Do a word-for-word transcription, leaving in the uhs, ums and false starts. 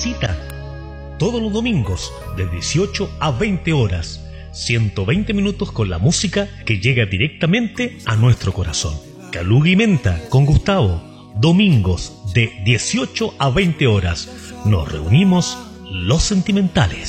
visita. Todos los domingos, de dieciocho a veinte horas, ciento veinte minutos con la música que llega directamente a nuestro corazón. Caluga y Menta con Gustavo, domingos de dieciocho a veinte horas. Nos reunimos los sentimentales.